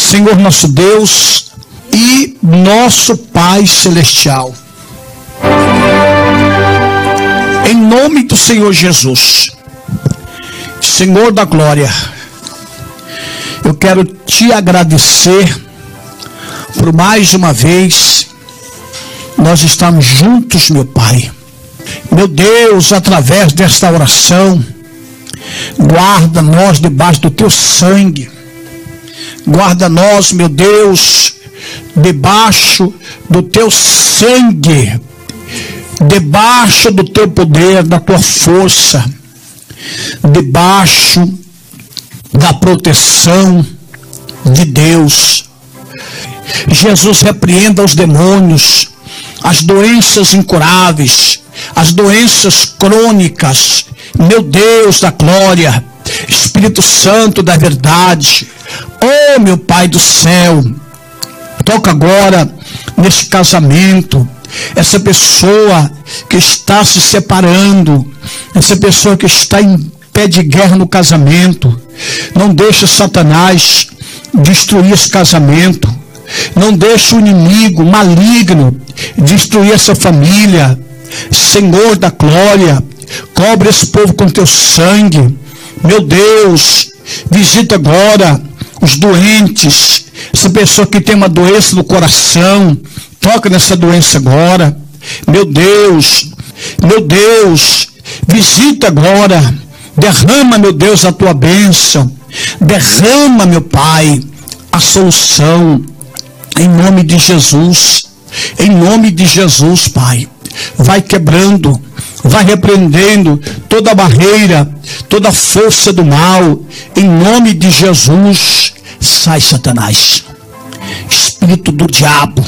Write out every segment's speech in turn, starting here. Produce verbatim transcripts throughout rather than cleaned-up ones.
Senhor nosso Deus e nosso Pai Celestial, em nome do Senhor Jesus, Senhor da glória, eu quero te agradecer por mais uma vez nós estamos juntos, meu Pai. Meu Deus, através desta oração, guarda nós debaixo do teu sangue. Guarda nós, meu Deus, debaixo do teu sangue, debaixo do teu poder, da tua força, debaixo da proteção de Deus. Jesus, repreenda os demônios, as doenças incuráveis, as doenças crônicas, meu Deus da glória, Espírito Santo da verdade. Oh, meu Pai do céu, toca agora nesse casamento, essa pessoa que está se separando, essa pessoa que está em pé de guerra no casamento. Não deixa Satanás destruir esse casamento, não deixa o inimigo maligno destruir essa família. Senhor da glória, cobre esse povo com teu sangue. Meu Deus, visita agora os doentes, essa pessoa que tem uma doença no coração, toca nessa doença agora. Meu Deus, meu Deus, visita agora, derrama, meu Deus, a tua bênção, derrama, meu Pai, a solução, em nome de Jesus, em nome de Jesus, Pai. Vai quebrando, vai repreendendo toda barreira, toda força do mal, em nome de Jesus. Sai, Satanás, espírito do diabo,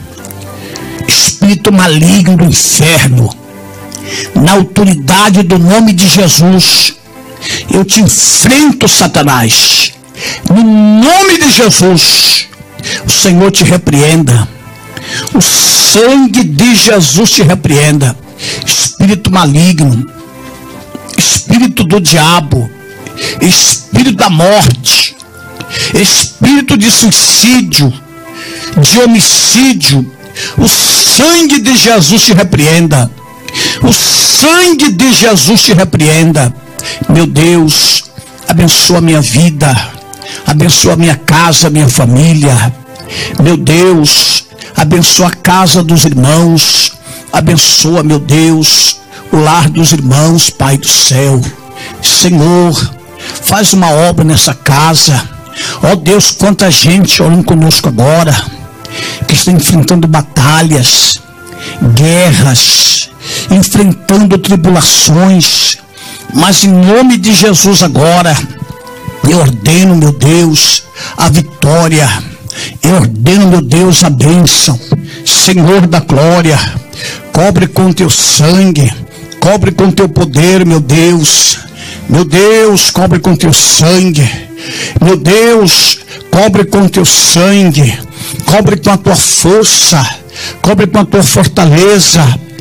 espírito maligno do inferno, na autoridade do nome de Jesus, eu te enfrento, Satanás, no nome de Jesus. O Senhor te repreenda, o sangue de Jesus te repreenda, espírito maligno, espírito do diabo, espírito da morte, espírito de suicídio, de homicídio. O sangue de Jesus te repreenda, o sangue de Jesus te repreenda. Meu Deus, abençoa a minha vida, abençoa a minha casa, a minha família. Meu Deus, abençoa a casa dos irmãos, abençoa, meu Deus, o lar dos irmãos, Pai do céu. Senhor, faz uma obra nessa casa. Ó oh Deus, quanta gente orando conosco agora, que está enfrentando batalhas, guerras, enfrentando tribulações, mas em nome de Jesus agora, eu ordeno, meu Deus, a vitória, eu ordeno, meu Deus, a bênção. Senhor da glória, cobre com teu sangue, cobre com teu poder, meu Deus, meu Deus, cobre com teu sangue, meu Deus, cobre com teu sangue, cobre com a tua força, cobre com a tua fortaleza.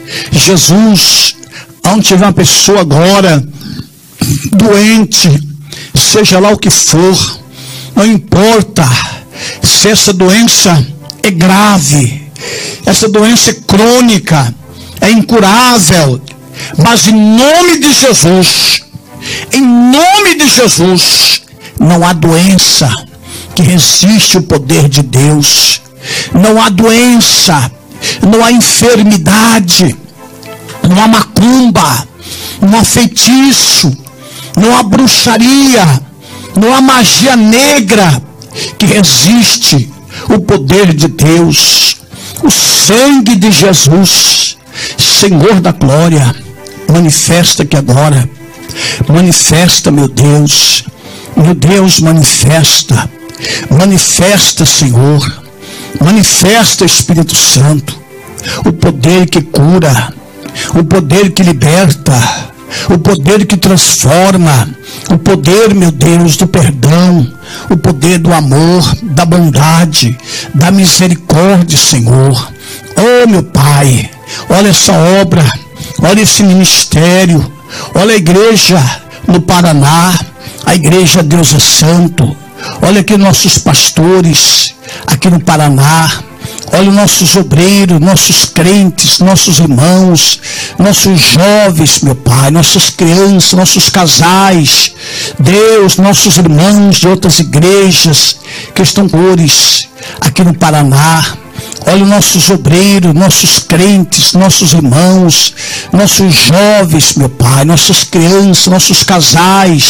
Jesus, onde tiver uma pessoa agora doente, seja lá o que for, não importa se essa doença é grave, essa doença é crônica, é incurável, mas em nome de Jesus, em nome de Jesus, não há doença que resiste o poder de Deus. Não há doença, não há enfermidade, não há macumba, não há feitiço, não há bruxaria, não há magia negra que resiste o poder de Deus. O sangue de Jesus, Senhor da glória, manifesta aqui agora, manifesta, meu Deus, meu Deus, manifesta, manifesta, Senhor, manifesta, Espírito Santo, o poder que cura, o poder que liberta, o poder que transforma, o poder, meu Deus, do perdão, o poder do amor, da bondade, da misericórdia, Senhor. Oh, meu Pai, olha essa obra, olha esse ministério, olha a igreja no Paraná, a igreja Deus é Santo. Olha aqui nossos pastores, aqui no Paraná. Olha os nossos obreiros, nossos crentes, nossos irmãos, nossos jovens, meu Pai, nossas crianças, nossos casais. Deus, nossos irmãos de outras igrejas que estão cores aqui no Paraná. Olha os nossos obreiros, nossos crentes, nossos irmãos, nossos jovens, meu Pai, nossas crianças, nossos casais.